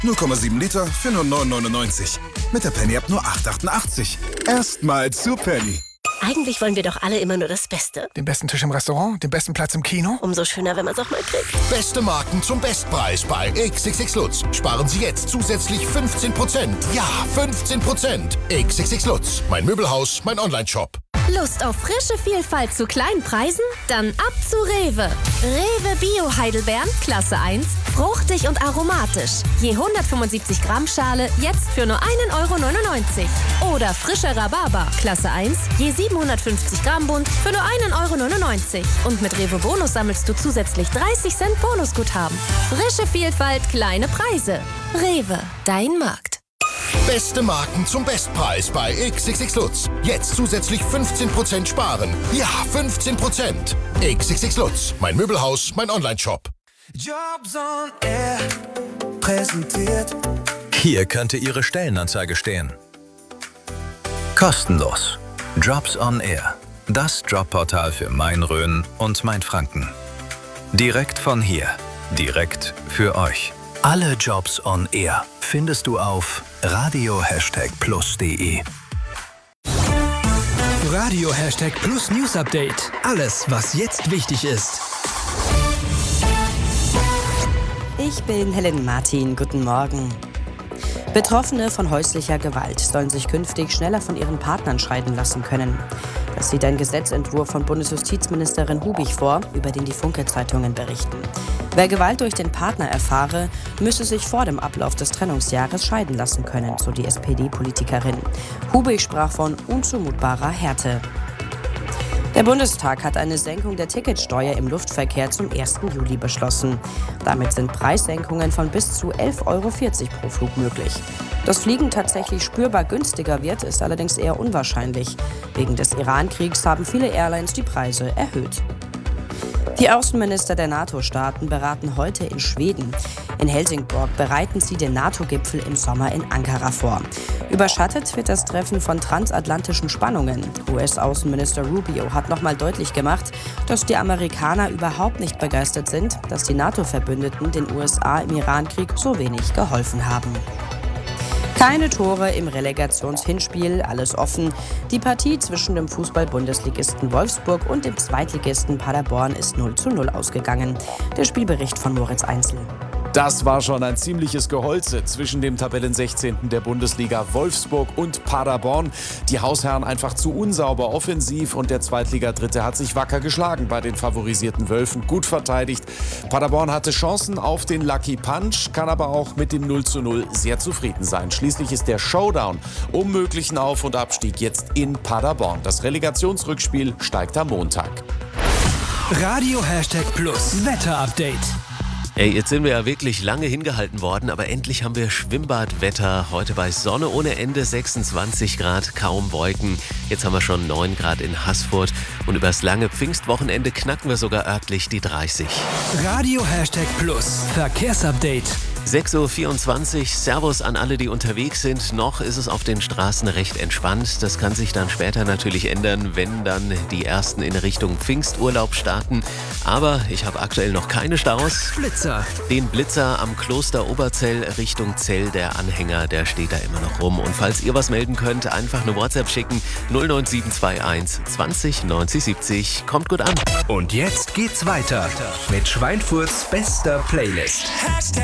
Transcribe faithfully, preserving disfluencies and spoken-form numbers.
null Komma sieben Liter für nur neun neunundneunzig. Mit der Penny App nur acht achtundachtzig. Erstmal zu Penny. Eigentlich wollen wir doch alle immer nur das Beste. Den besten Tisch im Restaurant, den besten Platz im Kino. Umso schöner, wenn man es auch mal kriegt. Beste Marken zum Bestpreis bei X X X Lutz. Sparen Sie jetzt zusätzlich fünfzehn Prozent. Ja, fünfzehn Prozent. X X X Lutz. Mein Möbelhaus, mein Online-Shop. Lust auf frische Vielfalt zu kleinen Preisen? Dann ab zu Rewe. Rewe Bio Heidelbeeren, Klasse eins, fruchtig und aromatisch. Je hundertfünfundsiebzig Gramm Schale jetzt für nur ein Euro neunundneunzig. Oder frischer Rhabarber, Klasse eins, je siebenhundertfünfzig Gramm Bund für nur ein Euro neunundneunzig. Und mit Rewe Bonus sammelst du zusätzlich dreißig Cent Bonusguthaben. Frische Vielfalt, kleine Preise. Rewe, dein Markt. Beste Marken zum Bestpreis bei X X X Lutz. Jetzt zusätzlich fünfzehn Prozent sparen. Ja, fünfzehn Prozent. X X X Lutz. Mein Möbelhaus, mein Online-Shop. Jobs on Air präsentiert. Hier könnte Ihre Stellenanzeige stehen. Kostenlos. Jobs on Air. Das Jobportal für Main-Rhön und Main-Franken. Direkt von hier. Direkt für euch. Alle Jobs on Air findest du auf radio plus punkt de. Radio Hashtag Plus News Update. Alles, was jetzt wichtig ist. Ich bin Helen Martin. Guten Morgen. Betroffene von häuslicher Gewalt sollen sich künftig schneller von ihren Partnern scheiden lassen können. Das sieht ein Gesetzentwurf von Bundesjustizministerin Hubig vor, über den die Funke-Zeitungen berichten. Wer Gewalt durch den Partner erfahre, müsse sich vor dem Ablauf des Trennungsjahres scheiden lassen können, so die S P D-Politikerin. Hubig sprach von unzumutbarer Härte. Der Bundestag hat eine Senkung der Ticketsteuer im Luftverkehr zum ersten Juli beschlossen. Damit sind Preissenkungen von bis zu elf Euro vierzig pro Flug möglich. Dass Fliegen tatsächlich spürbar günstiger wird, ist allerdings eher unwahrscheinlich. Wegen des Iran-Kriegs haben viele Airlines die Preise erhöht. Die Außenminister der NATO-Staaten beraten heute in Schweden. In Helsingborg bereiten sie den NATO-Gipfel im Sommer in Ankara vor. Überschattet wird das Treffen von transatlantischen Spannungen. U S-Außenminister Rubio hat nochmal deutlich gemacht, dass die Amerikaner überhaupt nicht begeistert sind, dass die NATO-Verbündeten den U S A im Iran-Krieg so wenig geholfen haben. Keine Tore im Relegationshinspiel, alles offen. Die Partie zwischen dem Fußball-Bundesligisten Wolfsburg und dem Zweitligisten Paderborn ist null zu null ausgegangen. Der Spielbericht von Moritz Einzel. Das war schon ein ziemliches Geholze zwischen dem Tabellensechzehnten der Bundesliga Wolfsburg und Paderborn. Die Hausherren einfach zu unsauber offensiv und der Zweitliga-Dritte hat sich wacker geschlagen bei den favorisierten Wölfen. Gut verteidigt. Paderborn hatte Chancen auf den Lucky Punch, kann aber auch mit dem null zu null sehr zufrieden sein. Schließlich ist der Showdown um möglichen Auf- und Abstieg jetzt in Paderborn. Das Relegationsrückspiel steigt am Montag. Radio Hashtag Plus Wetter Update. Ey, jetzt sind wir ja wirklich lange hingehalten worden, aber endlich haben wir Schwimmbadwetter. Heute bei Sonne ohne Ende, sechsundzwanzig Grad, kaum Wolken. Jetzt haben wir schon neun Grad in Haßfurt und übers lange Pfingstwochenende knacken wir sogar örtlich die dreißig. Radio Hashtag Plus Verkehrsupdate. sechs Uhr vierundzwanzig, Servus an alle, die unterwegs sind. Noch ist es auf den Straßen recht entspannt. Das kann sich dann später natürlich ändern, wenn dann die ersten in Richtung Pfingsturlaub starten. Aber ich habe aktuell noch keine Staus. Blitzer. Den Blitzer am Kloster Oberzell Richtung Zell, der Anhänger, der steht da immer noch rum. Und falls ihr was melden könnt, einfach eine WhatsApp schicken. null neun sieben zwei eins zwanzig neunzig siebzig. Kommt gut an. Und jetzt geht's weiter mit Schweinfurts bester Playlist.